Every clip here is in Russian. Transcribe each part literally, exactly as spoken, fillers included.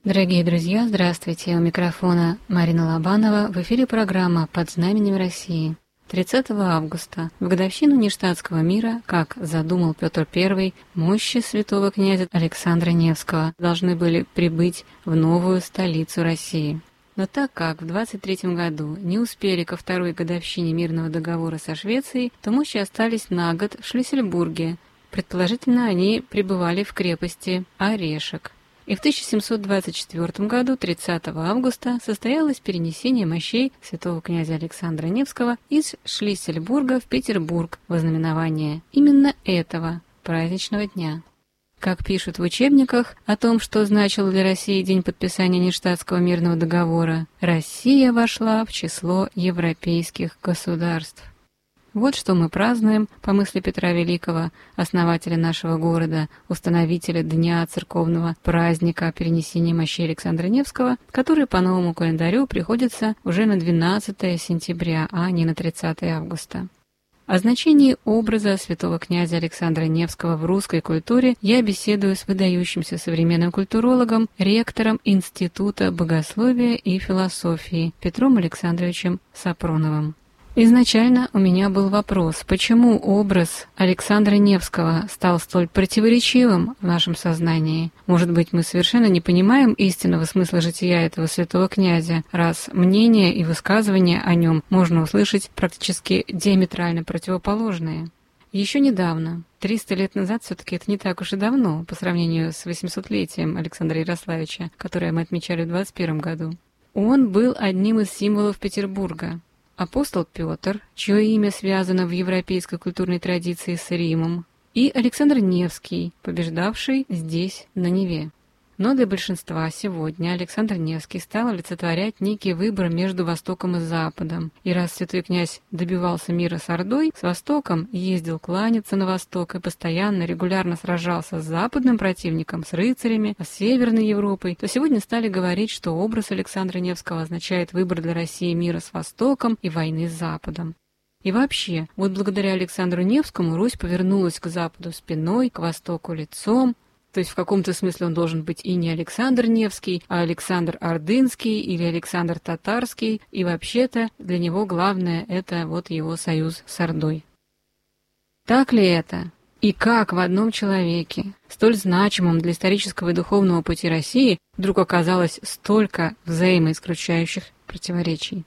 Дорогие друзья, здравствуйте! У микрофона Марина Лобанова. В эфире программа «Под знаменем России». тридцатого августа, в годовщину Ништадтского мира, как задумал Петр Первый, мощи святого князя Александра Невского должны были прибыть в новую столицу России. Но так как в двадцать третьем году не успели ко второй годовщине мирного договора со Швецией, то мощи остались на год в Шлиссельбурге. Предположительно, они пребывали в крепости Орешек. И в тысяча семьсот двадцать четвёртом году, тридцатого августа, состоялось перенесение мощей святого князя Александра Невского из Шлиссельбурга в Петербург во знаменование именно этого праздничного дня. Как пишут в учебниках о том, что значил для России день подписания Ништадтского мирного договора, Россия вошла в число европейских государств. Вот что мы празднуем, по мысли Петра Великого, основателя нашего города, установителя Дня церковного праздника перенесения мощей Александра Невского, который по новому календарю приходится уже на двенадцатое сентября, а не на тридцатое августа. О значении образа святого князя Александра Невского в русской культуре я беседую с выдающимся современным культурологом, ректором Института богословия и философии Петром Александровичем Сапроновым. Изначально у меня был вопрос, почему образ Александра Невского стал столь противоречивым в нашем сознании? Может быть, мы совершенно не понимаем истинного смысла жития этого святого князя, раз мнения и высказывания о нем можно услышать практически диаметрально противоположные. Еще недавно, триста лет назад, все-таки это не так уж и давно, по сравнению с восьмисотлетием Александра Ярославича, которое мы отмечали в двадцать первом году, он был одним из символов Петербурга. Апостол Петр, чье имя связано в европейской культурной традиции с Римом, и Александр Невский, побеждавший здесь, на Неве. Но для большинства сегодня Александр Невский стал олицетворять некий выбор между Востоком и Западом. И раз святой князь добивался мира с Ордой, с Востоком, ездил кланяться на Восток и постоянно, регулярно сражался с западным противником, с рыцарями, с Северной Европой, то сегодня стали говорить, что образ Александра Невского означает выбор для России мира с Востоком и войны с Западом. И вообще, вот благодаря Александру Невскому Русь повернулась к Западу спиной, к Востоку лицом. То есть в каком-то смысле он должен быть и не Александр Невский, а Александр Ордынский или Александр Татарский, и вообще-то для него главное – это вот его союз с Ордой. Так ли это? И как в одном человеке, столь значимом для исторического и духовного пути России, вдруг оказалось столько взаимоисключающих противоречий?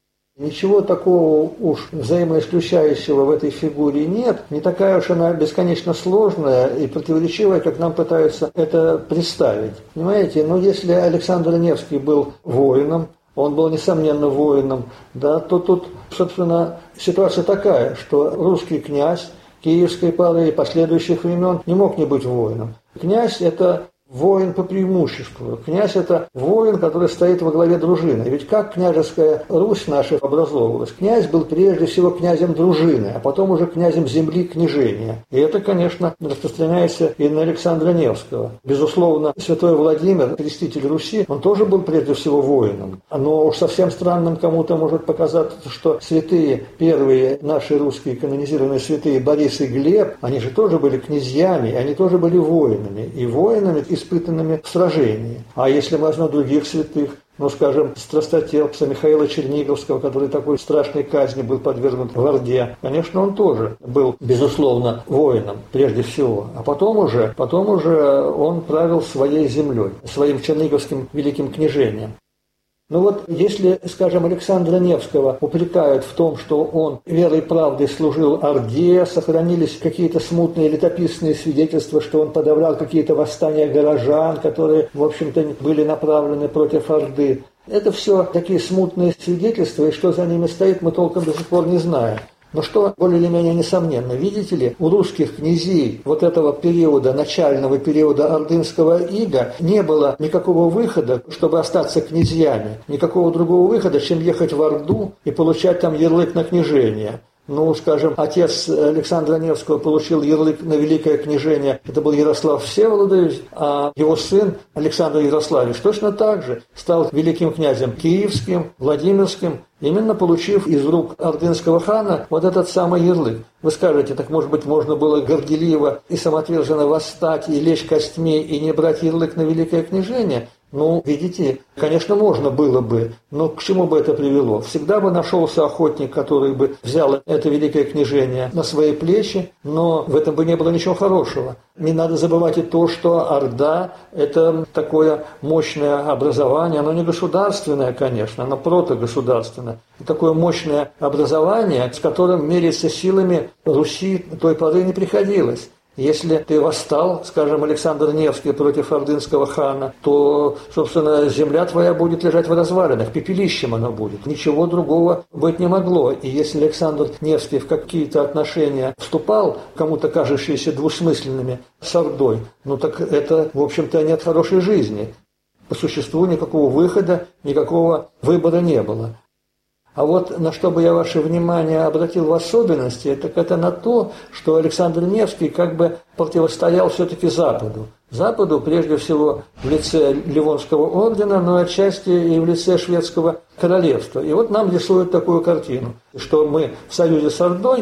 Ничего такого уж взаимоисключающего в этой фигуре нет. Не такая уж она бесконечно сложная и противоречивая, как нам пытаются это представить. Понимаете, ну если Александр Невский был воином, он был, несомненно, воином, да, то тут, собственно, ситуация такая, что русский князь киевской поры и последующих времен не мог не быть воином. Князь – это воин по преимуществу. Князь – это воин, который стоит во главе дружины. Ведь как княжеская Русь наша образовывалась? Князь был прежде всего князем дружины, а потом уже князем земли княжения. И это, конечно, распространяется и на Александра Невского. Безусловно, святой Владимир, креститель Руси, он тоже был прежде всего воином. Но уж совсем странным кому-то может показаться, что святые, первые наши русские канонизированные святые Борис и Глеб, они же тоже были князьями, они тоже были воинами. И воинами, испытанными в сражении. А если мы возьмем других святых, ну, скажем, страстотерпца Михаила Черниговского, который такой страшной казни был подвергнут в Орде, конечно, он тоже был, безусловно, воином, прежде всего. А потом уже, потом уже он правил своей землей, своим черниговским великим княжением. Ну вот, если, скажем, Александра Невского упрекают в том, что он верой и правдой служил Орде, сохранились какие-то смутные летописные свидетельства, что он подавлял какие-то восстания горожан, которые, в общем-то, были направлены против Орды. Это все такие смутные свидетельства, и что за ними стоит, мы толком до сих пор не знаем. Но что более или менее несомненно, видите ли, у русских князей вот этого периода, начального периода ордынского ига, не было никакого выхода, чтобы остаться князьями, никакого другого выхода, чем ехать в Орду и получать там ярлык на княжение. Ну, скажем, отец Александра Невского получил ярлык на великое княжение, это был Ярослав Всеволодович, а его сын Александр Ярославич точно так же стал великим князем киевским, Владимирским, именно получив из рук ордынского хана вот этот самый ярлык. Вы скажете, так может быть можно было горделиво и самоотверженно восстать и лечь костьми и не брать ярлык на великое княжение? Ну, видите, конечно, можно было бы, но к чему бы это привело? Всегда бы нашелся охотник, который бы взял это великое княжение на свои плечи, но в этом бы не было ничего хорошего. Не надо забывать и то, что Орда – это такое мощное образование, оно не государственное, конечно, оно протогосударственное. Такое мощное образование, с которым мериться силами Руси той поры не приходилось. Если ты восстал, скажем, Александр Невский против ордынского хана, то, собственно, земля твоя будет лежать в развалинах, пепелищем она будет. Ничего другого быть не могло. И если Александр Невский в какие-то отношения вступал, кому-то кажущиеся двусмысленными, с Ордой, ну так это, в общем-то, нет хорошей жизни. По существу никакого выхода, никакого выбора не было. А вот на что бы я ваше внимание обратил в особенности, так это на то, что Александр Невский как бы противостоял все-таки Западу. Западу, прежде всего, в лице Ливонского ордена, но отчасти и в лице шведского королевства. И вот нам рисуют такую картину, что мы в союзе с Ордой,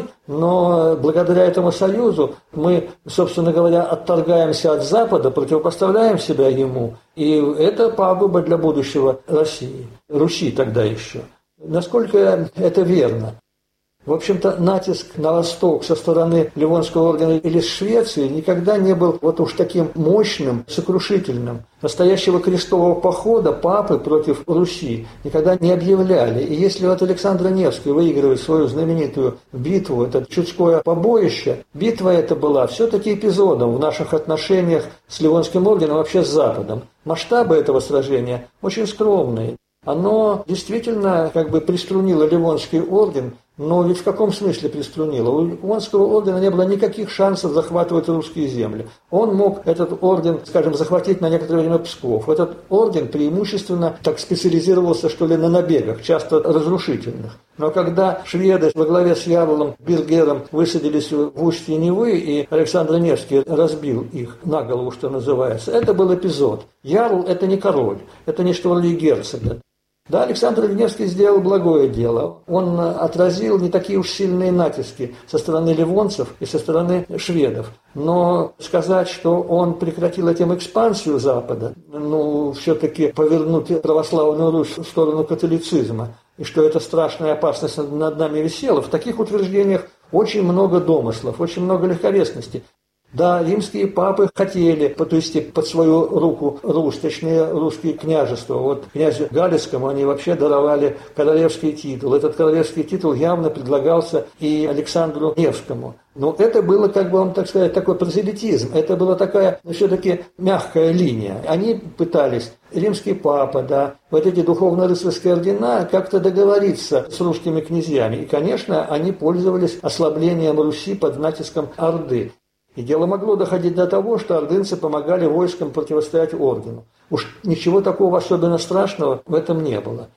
но благодаря этому союзу мы, собственно говоря, отторгаемся от Запада, противопоставляем себя ему, и это пагуба для будущего России, Руси тогда еще. Насколько это верно? В общем-то, натиск на восток со стороны Ливонского ордена или Швеции никогда не был вот уж таким мощным, сокрушительным. Настоящего крестового похода папы против Руси никогда не объявляли. И если вот Александр Невский выигрывает свою знаменитую битву, это Чудское побоище, битва эта была все-таки эпизодом в наших отношениях с Ливонским орденом, вообще с Западом. Масштабы этого сражения очень скромные. Оно действительно как бы приструнило Ливонский орден, но ведь в каком смысле приструнило? У Ливонского ордена не было никаких шансов захватывать русские земли. Он мог этот орден, скажем, захватить на некоторое время Псков. Этот орден преимущественно так специализировался, что ли, на набегах, часто разрушительных. Но когда шведы во главе с Ярлом Биргером высадились в устье Невы, и Александр Невский разбил их на голову, что называется, это был эпизод. Ярл – это не король, это не что ли герцога. Да, Александр Невский сделал благое дело. Он отразил не такие уж сильные натиски со стороны ливонцев и со стороны шведов. Но сказать, что он прекратил этим экспансию Запада, ну, все-таки повернуть православную Русь в сторону католицизма, и что эта страшная опасность над нами висела, в таких утверждениях очень много домыслов, очень много легковесности. Да, римские папы хотели подвести под свою руку Русь, точнее русские княжества. Вот князю Галицкому они вообще даровали королевский титул. Этот королевский титул явно предлагался и Александру Невскому. Но это было, как бы вам так сказать, такой прозелитизм. Это была такая, ну, все-таки мягкая линия. Они пытались, римский папа, да, вот эти духовно-рыцарские ордена, как-то договориться с русскими князьями. И, конечно, они пользовались ослаблением Руси под натиском Орды. И дело могло доходить до того, что ордынцы помогали войскам противостоять ордену. Уж ничего такого особенно страшного в этом не было.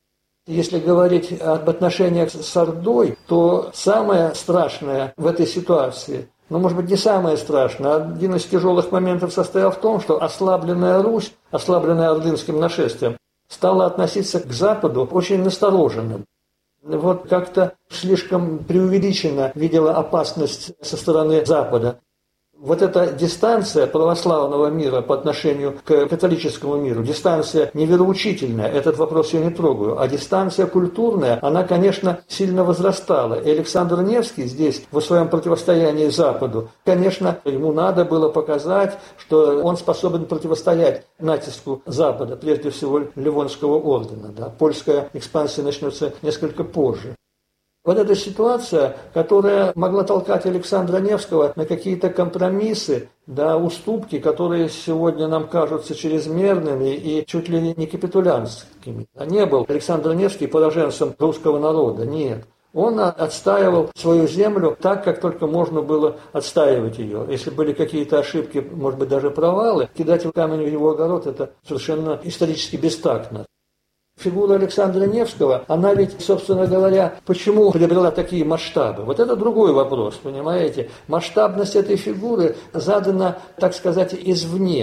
Если говорить об отношениях с Ордой, то самое страшное в этой ситуации, ну, может быть, не самое страшное, один из тяжелых моментов состоял в том, что ослабленная Русь, ослабленная ордынским нашествием, стала относиться к Западу очень настороженно. Вот как-то слишком преувеличенно видела опасность со стороны Запада. Вот эта дистанция православного мира по отношению к католическому миру, дистанция не вероучительная, этот вопрос я не трогаю, а дистанция культурная, она, конечно, сильно возрастала. И Александр Невский здесь, в своем противостоянии Западу, конечно, ему надо было показать, что он способен противостоять натиску Запада, прежде всего Ливонского ордена. Да. Польская экспансия начнется несколько позже. Вот эта ситуация, которая могла толкать Александра Невского на какие-то компромиссы, да, уступки, которые сегодня нам кажутся чрезмерными и чуть ли не капитулянскими. А не был Александр Невский пораженцем русского народа, нет. Он отстаивал свою землю так, как только можно было отстаивать ее. Если были какие-то ошибки, может быть, даже провалы, кидать камень в его огород – это совершенно исторически бестактно. Фигура Александра Невского, она ведь, собственно говоря, почему приобрела такие масштабы? Вот это другой вопрос, понимаете? Масштабность этой фигуры задана, так сказать, извне.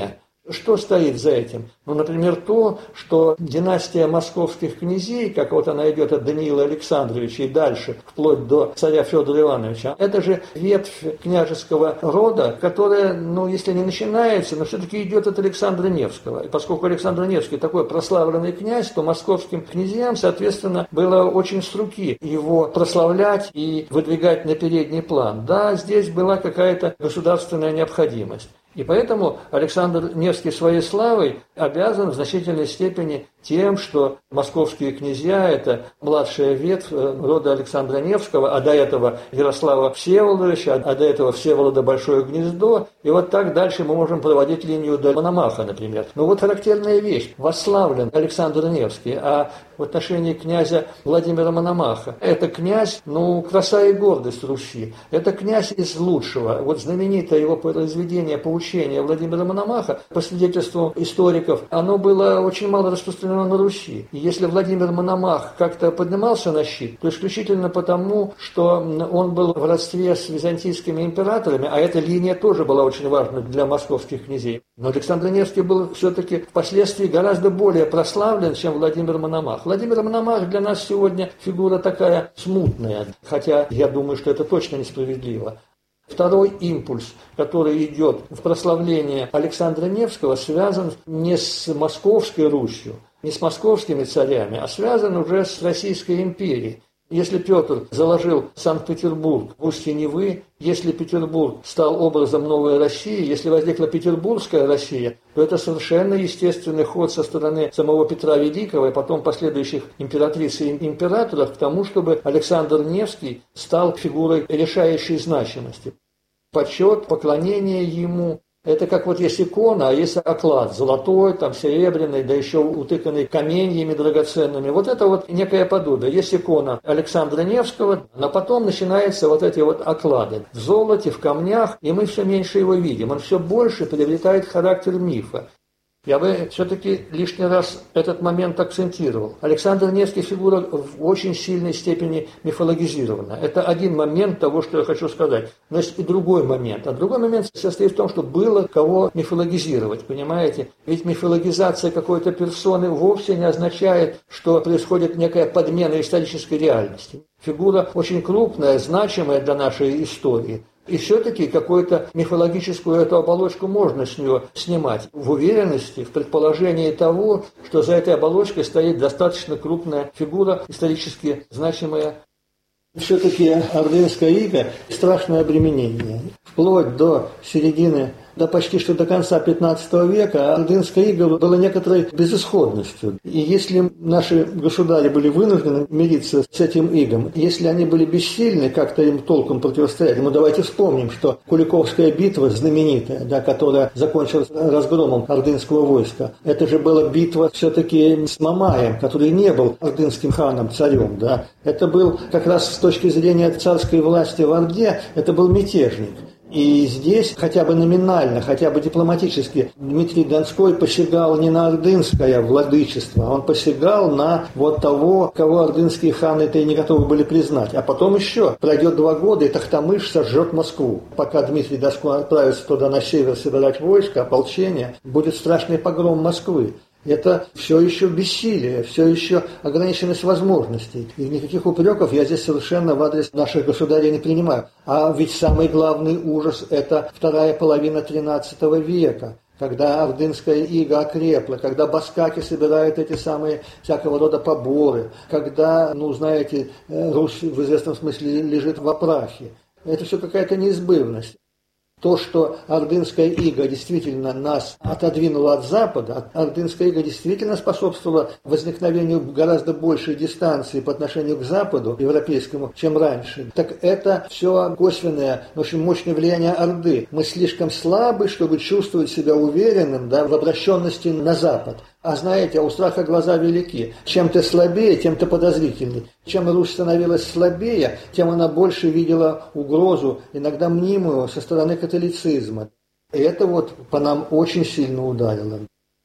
Что стоит за этим? Ну, например, то, что династия московских князей, как вот она идет от Даниила Александровича и дальше, вплоть до царя Федора Ивановича, это же ветвь княжеского рода, которая, ну, если не начинается, но все-таки идет от Александра Невского. И поскольку Александр Невский такой прославленный князь, то московским князьям, соответственно, было очень с руки его прославлять и выдвигать на передний план. Да, здесь была какая-то государственная необходимость. И поэтому Александр Невский своей славой обязан в значительной степени тем, что московские князья – это младшая ветвь рода Александра Невского, а до этого Ярослава Всеволодовича, а до этого Всеволода Большое Гнездо. И вот так дальше мы можем проводить линию до Мономаха, например. Но вот характерная вещь. Восславлен Александр Невский, а в отношении князя Владимира Мономаха – это князь, ну, краса и гордость Руси. Это князь из лучшего. Вот знаменитое его произведение «Поучение» Владимира Мономаха, по свидетельству историков, оно было очень мало распространено на Руси. И если Владимир Мономах как-то поднимался на щит, то исключительно потому, что он был в родстве с византийскими императорами, а эта линия тоже была очень важна для московских князей. Но Александр Невский был все-таки впоследствии гораздо более прославлен, чем Владимир Мономах. Владимир Мономах для нас сегодня фигура такая смутная, хотя я думаю, что это точно несправедливо. Второй импульс, который идет в прославление Александра Невского, связан не с Московской Русью, не с московскими царями, а связан уже с Российской империей. Если Петр заложил Санкт-Петербург в устье Невы, если Петербург стал образом новой России, если возникла Петербургская Россия, то это совершенно естественный ход со стороны самого Петра Великого и потом последующих императриц и императоров к тому, чтобы Александр Невский стал фигурой решающей значимости. Почет, поклонение ему. Это как вот есть икона, а есть оклад, золотой, там, серебряный, да еще утыканный каменьями драгоценными. Вот это вот некое подобие. Есть икона Александра Невского, но потом начинаются вот эти вот оклады в золоте, в камнях, и мы все меньше его видим. Он все больше приобретает характер мифа. Я бы все-таки лишний раз этот момент акцентировал. Александр Невский фигура в очень сильной степени мифологизирована. Это один момент того, что я хочу сказать. Но есть и другой момент. А другой момент состоит в том, что было кого мифологизировать, понимаете? Ведь мифологизация какой-то персоны вовсе не означает, что происходит некая подмена исторической реальности. Фигура очень крупная, значимая для нашей истории. И все-таки какую-то мифологическую эту оболочку можно с нее снимать в уверенности, в предположении того, что за этой оболочкой стоит достаточно крупная фигура, исторически значимая. Все-таки ордынская ига – страшное обременение. Вплоть до середины, да почти что до конца пятнадцатого века ордынская ига была некоторой безысходностью. И если наши государи были вынуждены мириться с этим игом, если они были бессильны как-то им толком противостоять, ну давайте вспомним, что Куликовская битва знаменитая, да, которая закончилась разгромом ордынского войска, это же была битва все-таки с Мамаем, который не был ордынским ханом, царем, да. Это был как раз с точки зрения царской власти в Орде, это был мятежник. И здесь хотя бы номинально, хотя бы дипломатически Дмитрий Донской посягал не на ордынское владычество, он посягал на вот того, кого ордынские ханы-то и не готовы были признать. А потом еще пройдет два года, и Тохтамыш сожжет Москву. Пока Дмитрий Донской отправится туда на север собирать войско, ополчение, будет страшный погром Москвы. Это все еще бессилие, все еще ограниченность возможностей. И никаких упреков я здесь совершенно в адрес наших государей не принимаю. А ведь самый главный ужас – это вторая половина тринадцатого века, когда ордынская ига окрепла, когда баскаки собирают эти самые всякого рода поборы, когда, ну, знаете, Русь в известном смысле лежит в прахе. Это все какая-то неизбывность. То, что ордынская ига действительно нас отодвинула от Запада, ордынская ига действительно способствовала возникновению гораздо большей дистанции по отношению к Западу европейскому, чем раньше, так это все косвенное, очень мощное влияние Орды. Мы слишком слабы, чтобы чувствовать себя уверенным, да, в обращенности на Запад. А знаете, у страха глаза велики. Чем ты слабее, тем ты подозрительней. Чем Русь становилась слабее, тем она больше видела угрозу, иногда мнимую, со стороны католицизма. И это вот по нам очень сильно ударило.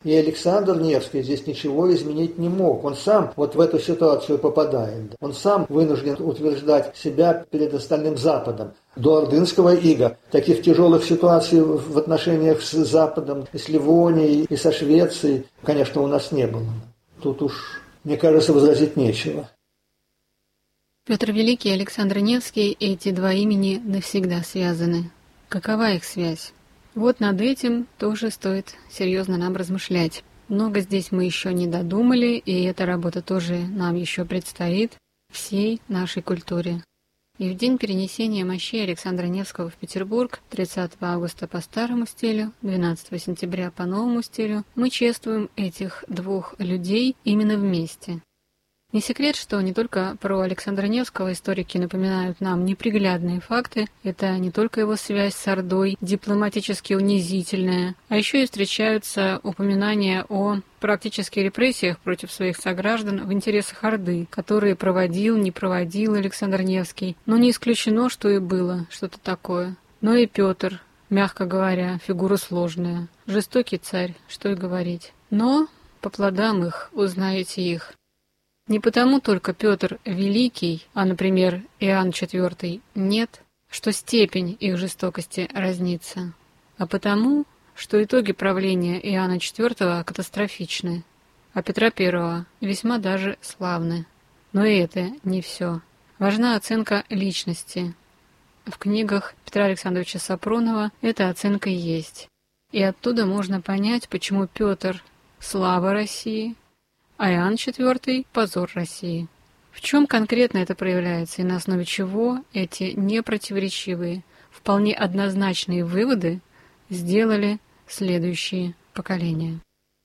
И Александр Невский здесь ничего изменить не мог. Он сам вот в эту ситуацию попадает. Он сам вынужден утверждать себя перед остальным Западом. До ордынского ига таких тяжелых ситуаций в отношениях с Западом, и с Ливонией, и со Швецией, конечно, у нас не было. Тут уж, мне кажется, возразить нечего. Петр Великий и Александр Невский, эти два имени навсегда связаны. Какова их связь? Вот над этим тоже стоит серьезно нам размышлять. Много здесь мы еще не додумали, и эта работа тоже нам еще предстоит всей нашей культуре. И в день перенесения мощей Александра Невского в Петербург, тридцатого августа по старому стилю, двенадцатого сентября по новому стилю, мы чествуем этих двух людей именно вместе. Не секрет, что не только про Александра Невского историки напоминают нам неприглядные факты, это не только его связь с Ордой, дипломатически унизительная, а еще и встречаются упоминания о практически репрессиях против своих сограждан в интересах Орды, которые проводил, не проводил Александр Невский. Но не исключено, что и было что-то такое. Но и Петр, мягко говоря, фигура сложная, жестокий царь, что и говорить. Но по плодам их узнаете их. Не потому только Петр Великий, а, например, Иоанн Четвертый, нет, что степень их жестокости разнится, а потому, что итоги правления Иоанна Четвертого катастрофичны, а Петра Первого весьма даже славны. Но и это не все. Важна оценка личности. В книгах Петра Александровича Сапронова эта оценка есть. И оттуда можно понять, почему Петр – слава России, а Иоанн Четвертый – позор России. В чем конкретно это проявляется и на основе чего эти непротиворечивые, вполне однозначные выводы сделали следующие поколения?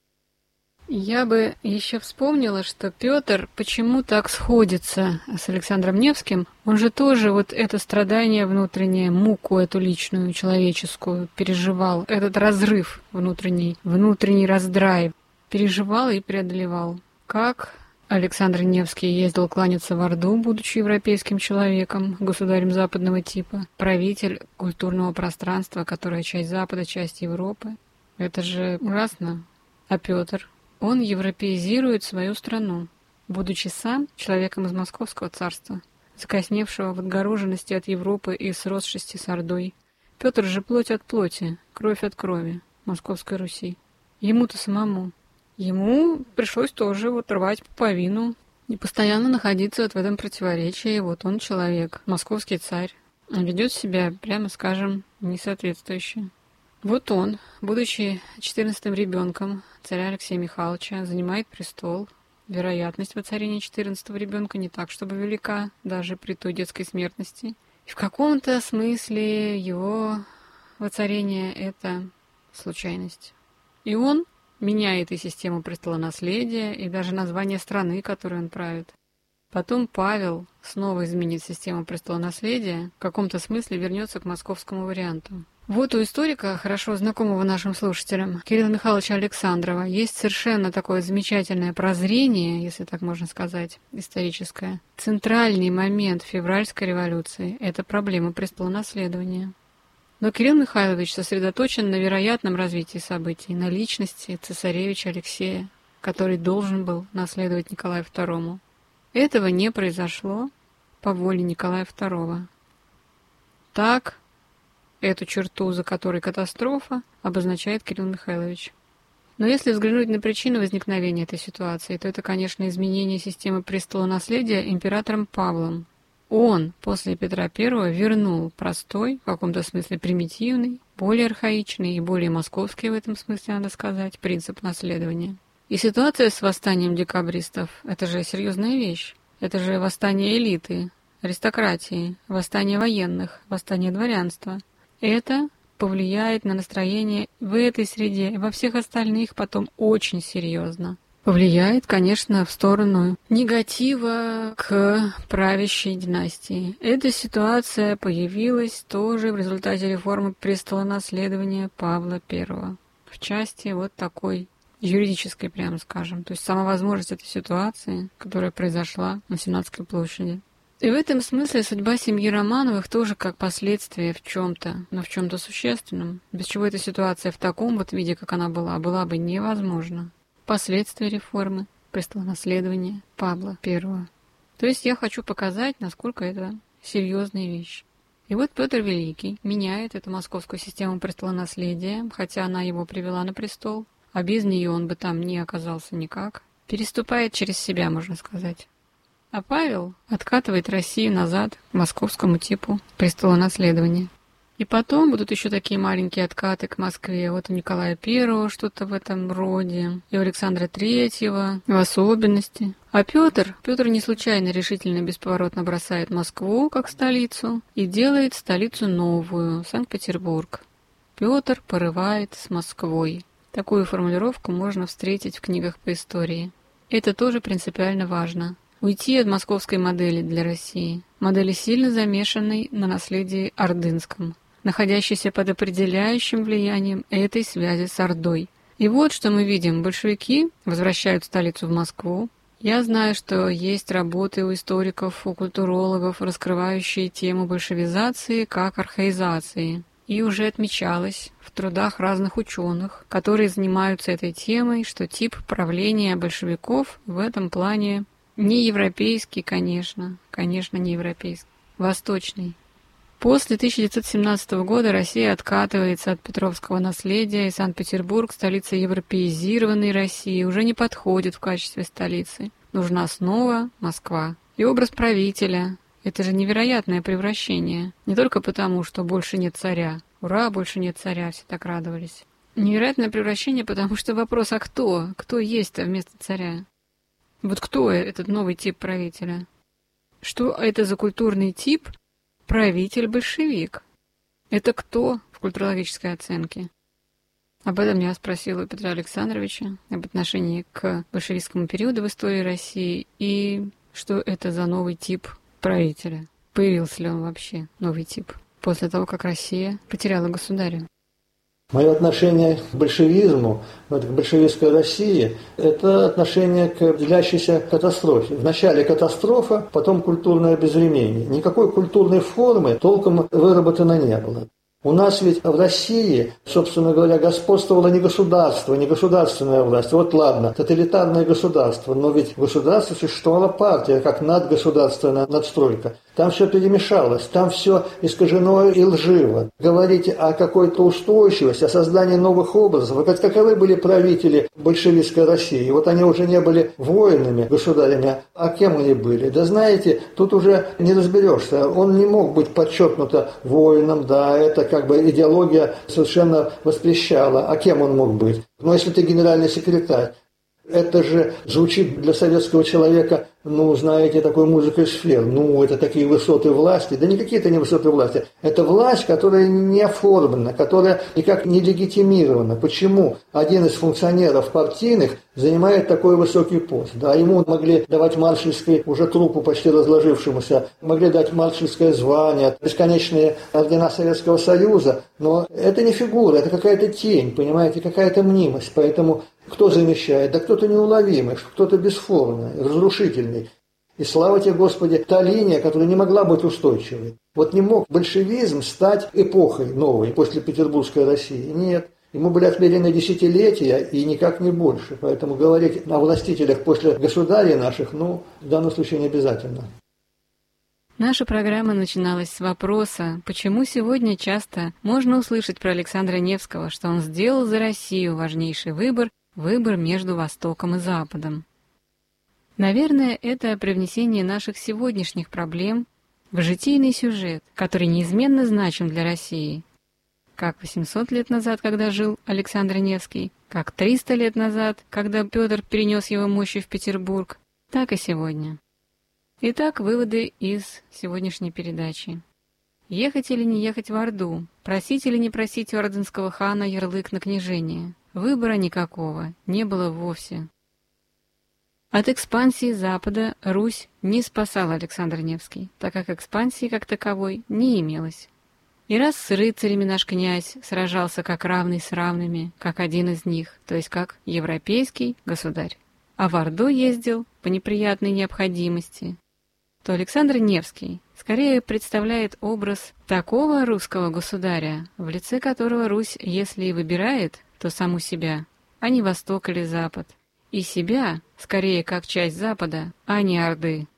Я бы еще вспомнила, что Петр почему так сходится с Александром Невским. Он же тоже вот это страдание внутреннее, муку эту личную, человеческую, переживал. Этот разрыв внутренний, внутренний раздрай переживал и преодолевал. Как Александр Невский ездил кланяться в Орду, будучи европейским человеком, государем западного типа, правитель культурного пространства, которое часть Запада, часть Европы. Это же ужасно. А Петр, он европеизирует свою страну, будучи сам человеком из Московского царства, закосневшего в отгороженности от Европы и сросшести с Ордой. Петр же плоть от плоти, кровь от крови Московской Руси. Ему-то самому. Ему пришлось тоже вот рвать пуповину и постоянно находиться вот в этом противоречии. Вот он человек, московский царь, а ведет себя, прямо скажем, несоответствующе. Вот он, будучи четырнадцатым ребенком царя Алексея Михайловича, занимает престол. Вероятность воцарения четырнадцатого ребенка не так, чтобы велика, даже при той детской смертности. И в каком-то смысле его воцарение – это случайность. И он меняет и систему престолонаследия, и даже название страны, которую он правит. Потом Павел снова изменит систему престолонаследия, в каком-то смысле вернется к московскому варианту. Вот у историка, хорошо знакомого нашим слушателям, Кирилла Михайловича Александрова, есть совершенно такое замечательное прозрение, если так можно сказать, историческое. Центральный момент февральской революции – это проблема престолонаследования. Но Кирилл Михайлович сосредоточен на вероятном развитии событий, на личности цесаревича Алексея, который должен был наследовать Николаю Второму. Этого не произошло по воле Николая Второго. Так, эту черту, за которой катастрофа, обозначает Кирилл Михайлович. Но если взглянуть на причины возникновения этой ситуации, то это, конечно, изменение системы престолонаследия императором Павлом. Он после Петра Первого вернул простой, в каком-то смысле примитивный, более архаичный и более московский в этом смысле, надо сказать, принцип наследования. И ситуация с восстанием декабристов – это же серьезная вещь. Это же восстание элиты, аристократии, восстание военных, восстание дворянства. Это повлияет на настроение в этой среде и во всех остальных потом очень серьезно. Повлияет, конечно, в сторону негатива к правящей династии. Эта ситуация появилась тоже в результате реформы престолонаследования Павла Первого. В части вот такой юридической, прямо скажем. То есть сама возможность этой ситуации, которая произошла на Сенатской площади. И в этом смысле судьба семьи Романовых тоже как последствие в чем-то, но в чем-то существенном, без чего эта ситуация в таком вот виде, как она была, была бы невозможна. Последствия реформы, престолонаследования Павла Первого. То есть я хочу показать, насколько это серьезная вещь. И вот Петр Великий меняет эту московскую систему престолонаследия, хотя она его привела на престол, а без нее он бы там не оказался никак. Переступает через себя, можно сказать. А Павел откатывает Россию назад к московскому типу престолонаследования. И потом будут еще такие маленькие откаты к Москве. Вот у Николая Первого что-то в этом роде, и у Александра Третьего в особенности. А Петр, Петр не случайно решительно бесповоротно бросает Москву как столицу и делает столицу новую, Санкт-Петербург. Петр порывает с Москвой. Такую формулировку можно встретить в книгах по истории. Это тоже принципиально важно. Уйти от московской модели для России, модели сильно замешанной на наследии ордынском, находящейся под определяющим влиянием этой связи с Ордой. И вот что мы видим. Большевики возвращают столицу в Москву. Я знаю, что есть работы у историков, у культурологов, раскрывающие тему большевизации как архаизации. И уже отмечалось в трудах разных ученых, которые занимаются этой темой, что тип правления большевиков в этом плане не европейский, конечно, конечно, не европейский, восточный. После тысяча девятьсот семнадцатого года Россия откатывается от петровского наследия, и Санкт-Петербург, столица европеизированной России, уже не подходит в качестве столицы. Нужна снова Москва. И образ правителя – это же невероятное превращение. Не только потому, что больше нет царя. Ура, больше нет царя, все так радовались. Невероятное превращение, потому что вопрос, а кто? Кто есть-то вместо царя? Вот кто этот новый тип правителя? Что это за культурный тип правитель-большевик? Это кто в культурологической оценке? Об этом я спросила у Петра Александровича, об отношении к большевистскому периоду в истории России и что это за новый тип правителя. Появился ли он вообще, новый тип, после того, как Россия потеряла государя? Мое отношение к большевизму, к большевистской России, это отношение к длящейся катастрофе. Вначале катастрофа, потом культурное безвременье. Никакой культурной формы толком выработано не было. У нас ведь в России, собственно говоря, господствовало не государство, не государственная власть. Вот ладно, тоталитарное государство, но ведь в государстве существовала партия, как надгосударственная надстройка. Там все перемешалось, там все искажено и лживо. Говорить о какой-то устойчивости, о создании новых образов. Вот каковы были правители большевистской России? Вот они уже не были воинами, государями, а кем они были? Да знаете, тут уже не разберешься. Он не мог быть подчеркнуто воином, да, это как бы идеология совершенно воспрещала. А кем он мог быть? Ну, если ты генеральный секретарь. Это же звучит для советского человека, ну, знаете, такой музыкой сфер. Ну, это такие высоты власти. Да никакие это не высоты власти. Это власть, которая не оформлена, которая никак не легитимирована. Почему один из функционеров партийных занимает такой высокий пост? Да, ему могли давать маршальский, уже трупу почти разложившемуся, могли дать маршальское звание, бесконечные ордена Советского Союза. Но это не фигура, это какая-то тень, понимаете, какая-то мнимость. Поэтому кто замещает? Да кто-то неуловимый, кто-то бесформенный, разрушительный. И слава тебе, Господи, та линия, которая не могла быть устойчивой. Вот не мог большевизм стать эпохой новой после Петербургской России. Нет. Ему были отмерены десятилетия и никак не больше. Поэтому говорить о властителях после государей наших, ну, в данном случае не обязательно. Наша программа начиналась с вопроса, почему сегодня часто можно услышать про Александра Невского, что он сделал за Россию важнейший выбор, выбор между Востоком и Западом. Наверное, это привнесение наших сегодняшних проблем в житийный сюжет, который неизменно значим для России. Как восемьсот лет назад, когда жил Александр Невский, как триста лет назад, когда Петр перенес его мощи в Петербург, так и сегодня. Итак, выводы из сегодняшней передачи. Ехать или не ехать в Орду? Просить или не просить у ордынского хана ярлык на княжение? Выбора никакого не было вовсе. От экспансии Запада Русь не спасала Александр Невский, так как экспансии как таковой не имелось. И раз с рыцарями наш князь сражался как равный с равными, как один из них, то есть как европейский государь, а в Орду ездил по неприятной необходимости, то Александр Невский скорее представляет образ такого русского государя, в лице которого Русь, если и выбирает, то саму себя, а не Восток или Запад, и себя скорее как часть Запада, а не Орды.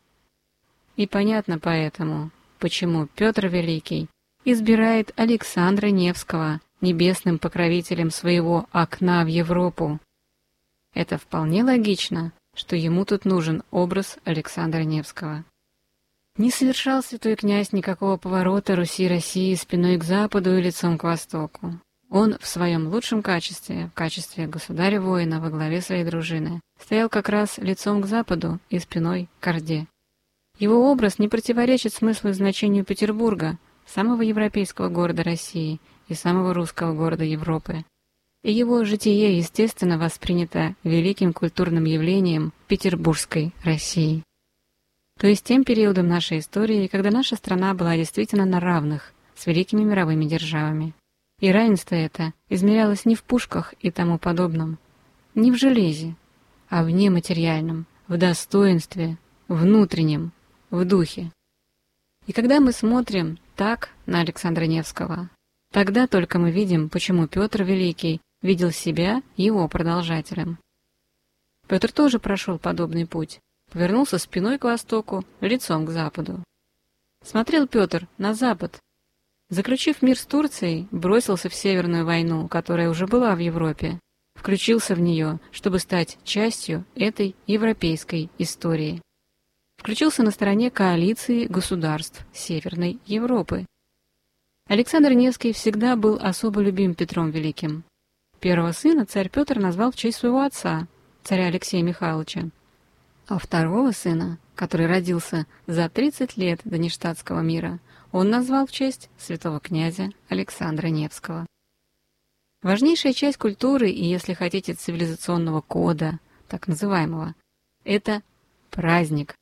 И понятно поэтому, почему Петр Великий избирает Александра Невского небесным покровителем своего окна в Европу. Это вполне логично, что ему тут нужен образ Александра Невского. Не совершал святой князь никакого поворота Руси-России спиной к Западу и лицом к Востоку. Он в своем лучшем качестве, в качестве государя-воина во главе своей дружины, стоял как раз лицом к Западу и спиной к Орде. Его образ не противоречит смыслу и значению Петербурга, самого европейского города России и самого русского города Европы. И его житие, естественно, воспринято великим культурным явлением Петербургской России. То есть тем периодом нашей истории, когда наша страна была действительно на равных с великими мировыми державами. И равенство это измерялось не в пушках и тому подобном, не в железе, а в нематериальном, в достоинстве, внутреннем, в духе. И когда мы смотрим так на Александра Невского, тогда только мы видим, почему Петр Великий видел себя его продолжателем. Петр тоже прошел подобный путь, повернулся спиной к востоку, лицом к западу. Смотрел Петр на запад. Заключив мир с Турцией, бросился в Северную войну, которая уже была в Европе, включился в нее, чтобы стать частью этой европейской истории. Включился на стороне коалиции государств Северной Европы. Александр Невский всегда был особо любим Петром Великим. Первого сына царь Петр назвал в честь своего отца, царя Алексея Михайловича, а второго сына, который родился за тридцать лет до Ништадтского мира, он назвал в честь святого князя Александра Невского. Важнейшая часть культуры и, если хотите, цивилизационного кода, так называемого, это праздник.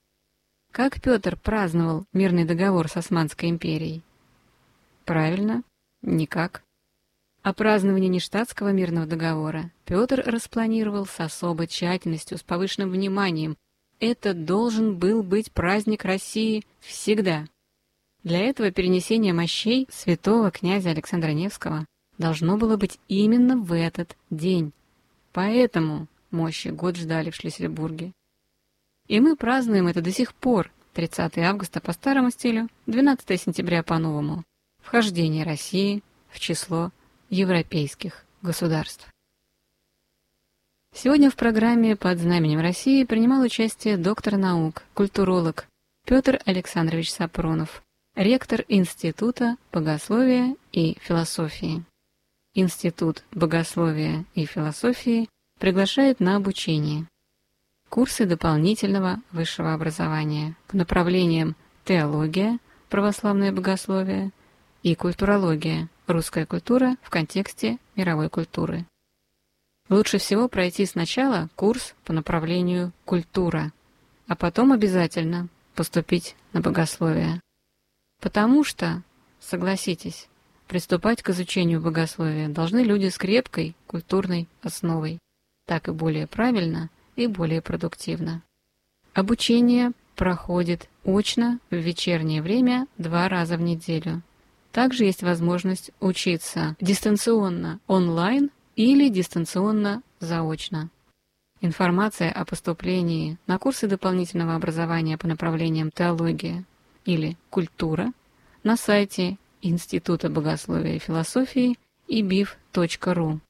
Как Петр праздновал мирный договор с Османской империей? Правильно, никак. А празднование Ништадтского мирного договора Петр распланировал с особой тщательностью, с повышенным вниманием. Это должен был быть праздник России всегда. Для этого перенесение мощей святого князя Александра Невского должно было быть именно в этот день. Поэтому мощи год ждали в Шлиссельбурге. И мы празднуем это до сих пор, тридцатого августа по старому стилю, двенадцатого сентября по новому, вхождение России в число европейских государств. Сегодня в программе «Под знаменем России» принимал участие доктор наук, культуролог Петр Александрович Сапронов, ректор Института богословия и философии. Институт богословия и философии приглашает на обучение. Курсы дополнительного высшего образования по направлениям теология, православное богословие и культурология, русская культура в контексте мировой культуры. Лучше всего пройти сначала курс по направлению культура, а потом обязательно поступить на богословие. Потому что, согласитесь, приступать к изучению богословия должны люди с крепкой культурной основой. Так и более правильно и более продуктивно. Обучение проходит очно в вечернее время два раза в неделю. Также есть возможность учиться дистанционно онлайн или дистанционно заочно. Информация о поступлении на курсы дополнительного образования по направлениям теология или культура на сайте Института богословия и философии и би и эф точка ру.